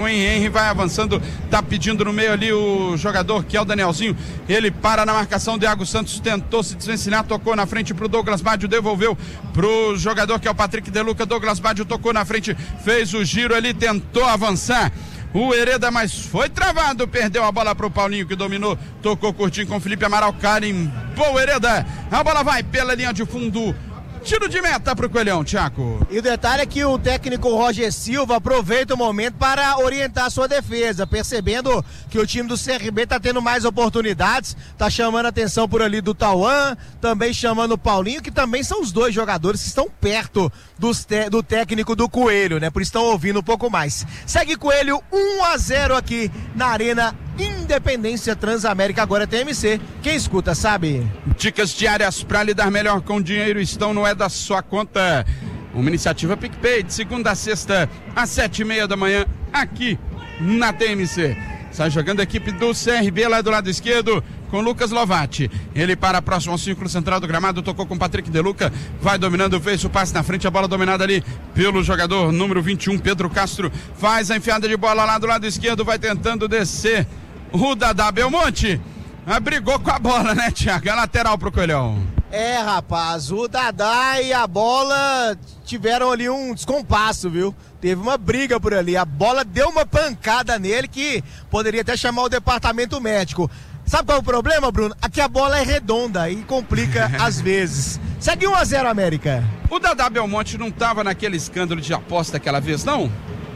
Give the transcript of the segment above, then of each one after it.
O Henry vai avançando, tá pedindo no meio ali o jogador que é o Danielzinho, ele para na marcação, Thiago Santos tentou se desvencilhar, tocou na frente pro Douglas Baggio, devolveu pro jogador que é o Patrick De Luca, Douglas Baggio tocou na frente, fez o giro ali, tentou avançar, o Hereda, mas foi travado, perdeu a bola pro Paulinho que dominou, tocou curtinho com o Felipe Amaral, carimbou o Hereda, a bola vai pela linha de fundo. Tiro de meta pro Coelhão, Thiago. E o detalhe é que o técnico Roger Silva aproveita o momento para orientar a sua defesa, percebendo que o time do CRB tá tendo mais oportunidades, tá chamando a atenção por ali do Tauan, também chamando o Paulinho, que também são os dois jogadores que estão perto do técnico do Coelho, né? Por isso estão ouvindo um pouco mais. Segue Coelho 1-0 aqui na Arena Independência Transamérica, agora TMC. Quem escuta sabe. Dicas diárias para lidar melhor com dinheiro estão no É da Sua Conta. Uma iniciativa PicPay de segunda a sexta às 7:30 da manhã aqui na TMC. Sai jogando a equipe do CRB lá do lado esquerdo com Lucas Lovati. Ele para próximo ao círculo central do gramado, tocou com Patrick De Luca, vai dominando, fez o passe na frente, a bola dominada ali pelo jogador número 21, Pedro Castro, faz a enfiada de bola lá do lado esquerdo, vai tentando descer o Dadá Belmonte. Brigou com a bola, né, Thiago? É lateral pro Coelhão. É, rapaz, o Dadá e a bola tiveram ali um descompasso, viu? Teve uma briga por ali, a bola deu uma pancada nele que poderia até chamar o departamento médico. Sabe qual é o problema, Bruno? Aqui a bola é redonda e complica às vezes. Segue 1-0 América. O Dadá Belmonte não estava naquele escândalo de aposta aquela vez, não?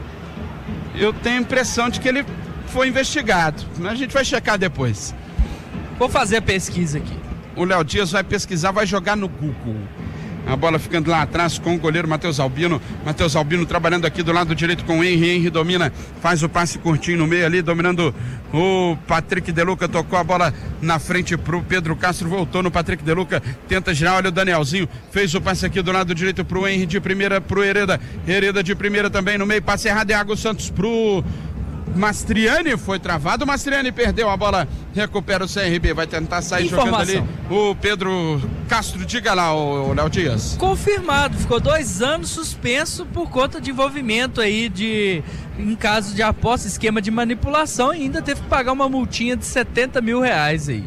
Eu tenho a impressão de que ele foi investigado, mas a gente vai checar depois. Vou fazer a pesquisa aqui. O Léo Dias vai pesquisar, vai jogar no Google. A bola ficando lá atrás com o goleiro Matheus Albino. Matheus Albino trabalhando aqui do lado direito com o Henry. Henry domina, faz o passe curtinho no meio ali, dominando o Patrick De Luca. Tocou a bola na frente pro Pedro Castro, voltou no Patrick De Luca. Tenta girar, olha o Danielzinho. Fez o passe aqui do lado direito pro Henry de primeira, pro Hereda. Hereda de primeira também no meio. Passe errado, Thiago Santos pro Mastriani, foi travado, o Mastriani perdeu a bola, recupera o CRB, vai tentar sair jogando ali o Pedro Castro. Diga lá, o Léo Dias. Confirmado, ficou 2 anos suspenso por conta de envolvimento aí em caso de aposta, esquema de manipulação, e ainda teve que pagar uma multinha de R$70 mil aí.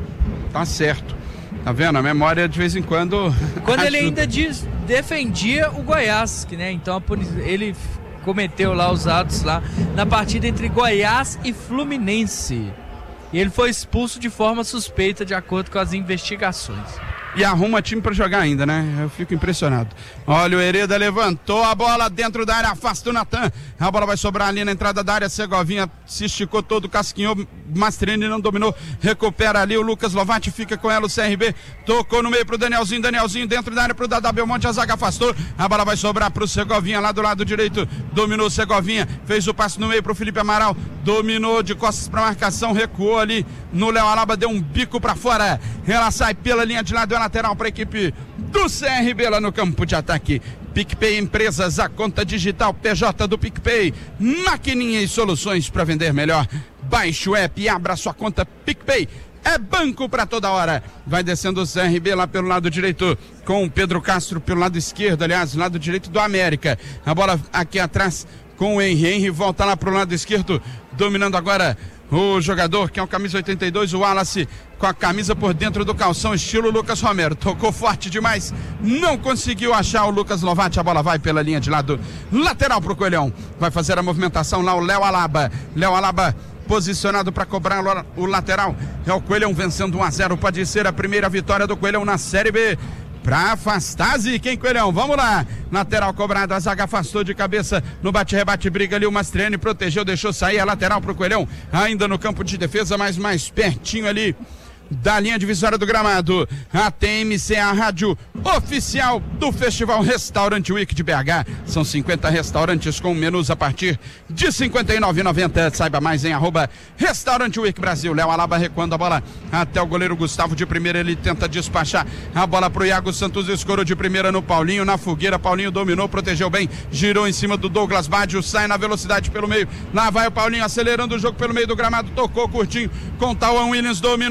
Tá certo, tá vendo? A memória de vez em quando ajuda. Ele ainda defendia o Goiás, que, né, então ele cometeu lá os atos lá na partida entre Goiás e Fluminense. E ele foi expulso de forma suspeita, de acordo com as investigações. E arruma time para jogar ainda, né? Eu fico impressionado. Olha, o Hereda levantou a bola dentro da área, afasta o Natan. A bola vai sobrar ali na entrada da área. Segovinha se esticou todo, casquinhou. Mastriani não dominou. Recupera ali o Lucas Lovati, fica com ela o CRB. Tocou no meio pro Danielzinho. Danielzinho dentro da área pro Dadá Belmonte. A zaga afastou. A bola vai sobrar pro Segovinha lá do lado direito. Dominou o Segovinha. Fez o passe no meio pro Felipe Amaral. Dominou de costas pra marcação. Recuou ali no Léo Alaba. Deu um bico pra fora. Ela sai pela linha de lado. Lateral para a equipe do CRB lá no campo de ataque. PicPay Empresas, a conta digital PJ do PicPay, maquininha e soluções para vender melhor. Baixe o app e abra sua conta PicPay. É banco para toda hora. Vai descendo o CRB lá pelo lado direito com o Pedro Castro pelo lado esquerdo, aliás, lado direito do América. A bola aqui atrás com o Henry. Henry volta lá pro lado esquerdo, dominando agora o jogador que é o camisa 82, o Wallace, com a camisa por dentro do calção, estilo Lucas Romero. Tocou forte demais, não conseguiu achar o Lucas Lovati. A bola vai pela linha de lado, lateral pro Coelhão. Vai fazer a movimentação lá o Léo Alaba. Léo Alaba posicionado para cobrar o lateral. É o Coelhão vencendo 1-0. Pode ser a primeira vitória do Coelhão na Série B. Pra afastar a zica, hein, Coelhão? Vamos lá. Lateral cobrado, a zaga afastou de cabeça no bate-rebate, briga ali o Mastriani, protegeu, deixou sair a lateral pro Coelhão, ainda no campo de defesa, mas mais pertinho ali da linha divisória do gramado. A TMC é a rádio oficial do Festival Restaurant Week de BH. São 50 restaurantes com menus a partir de R$ 59,90. Saiba mais em @Restaurant Week Brasil. Léo Alaba recuando a bola até o goleiro Gustavo de primeira. Ele tenta despachar a bola pro Iago Santos, escorou de primeira no Paulinho, na fogueira. Paulinho dominou, protegeu bem, girou em cima do Douglas Baggio, sai na velocidade pelo meio. Lá vai o Paulinho acelerando o jogo pelo meio do gramado, tocou curtinho com Tauan Williams, dominou.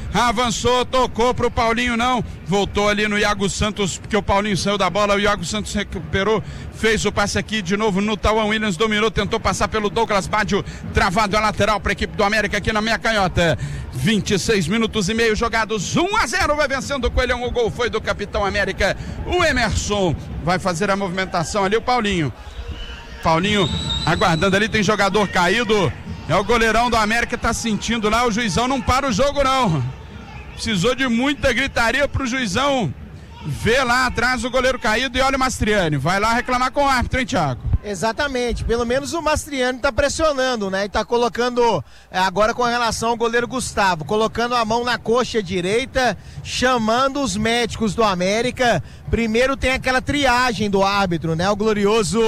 avançou, tocou pro Paulinho, não, voltou ali no Iago Santos, porque o Paulinho saiu da bola, o Iago Santos recuperou, fez o passe aqui de novo no Tauan Williams, dominou, tentou passar pelo Douglas Baggio, travado a lateral para a equipe do América aqui na minha canhota. 26 minutos e meio jogados, 1-0, vai vencendo o Coelhão, o gol foi do capitão América, o Emerson, vai fazer a movimentação ali, o Paulinho aguardando ali, tem jogador caído, é o goleirão do América, tá sentindo lá, o juizão não para o jogo não, precisou de muita gritaria pro juizão ver lá atrás o goleiro caído e olha o Mastriani, vai lá reclamar com o árbitro, hein, Thiago? Exatamente, pelo menos o Mastriani tá pressionando, né, e tá colocando, agora com relação ao goleiro Gustavo, colocando a mão na coxa direita, chamando os médicos do América. Primeiro tem aquela triagem do árbitro, né, o glorioso,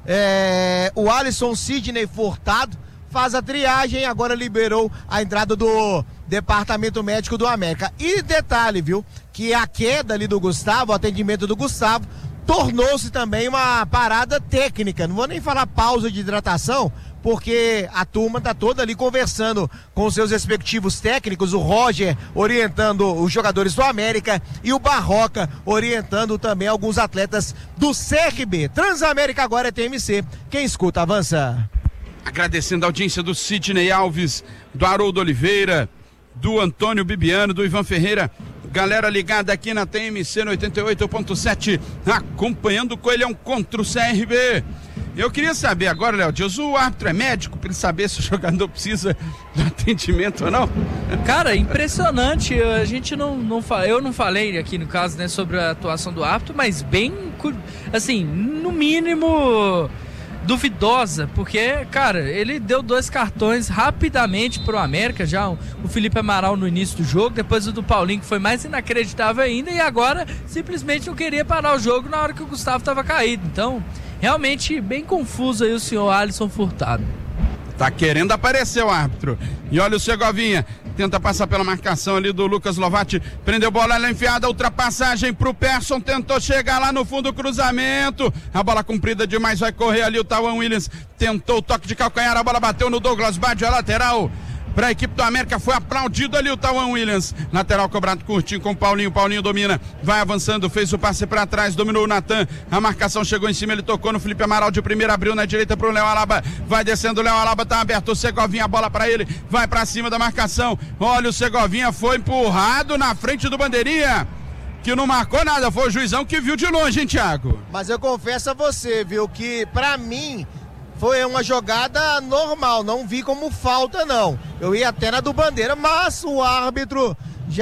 o Alisson Sidney Furtado, faz a triagem, agora liberou a entrada do departamento médico do América. E detalhe, viu, que a queda ali do Gustavo, o atendimento do Gustavo, tornou-se também uma parada técnica, não vou nem falar pausa de hidratação, porque a turma tá toda ali conversando com seus respectivos técnicos, o Roger orientando os jogadores do América e o Barroca orientando também alguns atletas do CRB. Transamérica agora é TMC, quem escuta avança. Agradecendo a audiência do Sidney Alves, do Haroldo Oliveira, do Antônio Bibiano, do Ivan Ferreira, galera ligada aqui na TMC no 88.7, acompanhando o Coelhão contra o CRB. Eu queria saber agora, Léo Dias, o árbitro é médico para ele saber se o jogador precisa de atendimento ou não? Cara, impressionante, a gente eu não falei aqui no caso, né, sobre a atuação do árbitro, mas bem, assim, no mínimo duvidosa, porque, cara, ele deu 2 cartões rapidamente pro América, já o Felipe Amaral no início do jogo, depois o do Paulinho, que foi mais inacreditável ainda, e agora simplesmente não queria parar o jogo na hora que o Gustavo estava caído. Então, realmente bem confuso aí o senhor Alisson Furtado. Tá querendo aparecer o árbitro. E olha o Segovinha, tenta passar pela marcação ali do Lucas Lovatti, prendeu bola, ela enfiada, ultrapassagem pro Persson, tentou chegar lá no fundo, cruzamento, a bola comprida demais, vai correr ali o Tauan Williams, tentou o toque de calcanhar, a bola bateu no Douglas Baggio, a lateral para a equipe do América, foi aplaudido ali o Tauan Williams, lateral cobrado curtinho com o Paulinho domina, vai avançando, fez o passe para trás, dominou o Natan, a marcação chegou em cima, ele tocou no Felipe Amaral de primeira, abriu na direita pro Léo Alaba, vai descendo, o Léo Alaba tá aberto, o Segovinha, a bola para ele, vai para cima da marcação, olha o Segovinha, foi empurrado na frente do bandeirinha, que não marcou nada, foi o juizão que viu de longe, hein, Thiago? Mas eu confesso a você, viu, que pra mim foi uma jogada normal, não vi como falta não, eu ia até na do Bandeira, mas o árbitro,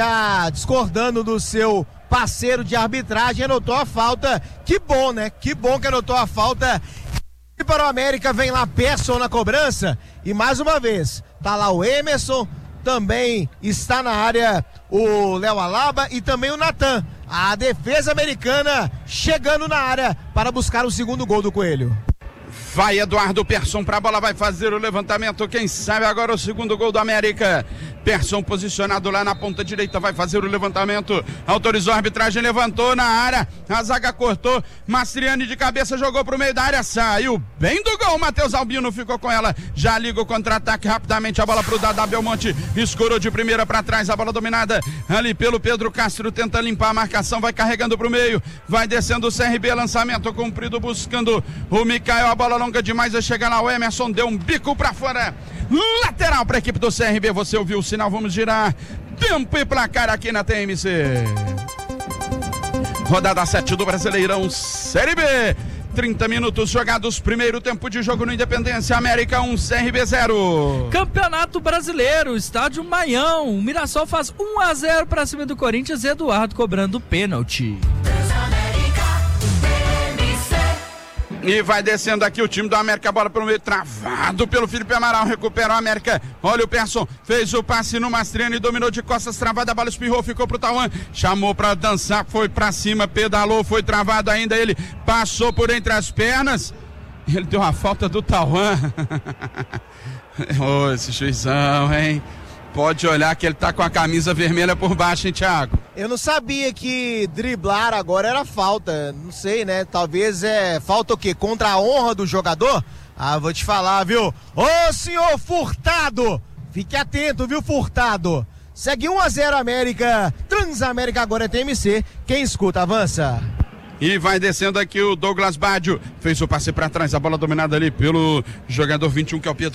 já discordando do seu parceiro de arbitragem, anotou a falta. Que bom, né? Que bom que anotou a falta. E para o América vem lá Persson na cobrança, e mais uma vez, tá lá o Emerson, também está na área o Léo Alaba e também o Natan. A defesa americana chegando na área para buscar o segundo gol do Coelho. Vai Eduardo Persson pra bola, vai fazer o levantamento, quem sabe agora o segundo gol do América. Persson posicionado lá na ponta direita, vai fazer o levantamento, autorizou a arbitragem, levantou na área, a zaga cortou, Mastriani de cabeça jogou pro meio da área, saiu bem do gol, Matheus Albino ficou com ela, já liga o contra-ataque rapidamente, a bola pro Dada Belmonte, escorou de primeira pra trás, a bola dominada ali pelo Pedro Castro, tenta limpar a marcação, vai carregando pro meio, vai descendo o CRB, lançamento cumprido, buscando o Mikael, a bola longa demais, vai chegar lá o Emerson, deu um bico pra fora, lateral pra equipe do CRB, você ouviu o sinal, vamos girar, tempo e placar aqui na TMC. Rodada 7 do Brasileirão Série B, 30 minutos jogados, primeiro tempo de jogo no Independência, América 1, CRB 0. Campeonato Brasileiro, estádio Maião, o Mirassol faz 1-0 pra cima do Corinthians, Eduardo cobrando pênalti. E vai descendo aqui o time do América, bola pelo meio, travado pelo Felipe Amaral, recupera o América, olha o Persson, fez o passe no Mastriani, dominou de costas, travada, a bola espirrou, ficou pro Tauan, chamou pra dançar, foi pra cima, pedalou, foi travado ainda, ele passou por entre as pernas, ele deu a falta do Tauan. Ô, esse juizão, hein? Pode olhar que ele tá com a camisa vermelha por baixo, hein, Thiago? Eu não sabia que driblar agora era falta, não sei, né? Talvez falta o quê? Contra a honra do jogador? Ah, vou te falar, viu? Ô, senhor Furtado! Fique atento, viu, Furtado? Segue 1-0 América. Transamérica agora é TMC. Quem escuta, avança. E vai descendo aqui o Douglas Baggio. Fez o passe para trás, a bola dominada ali pelo jogador 21, que é o Pietro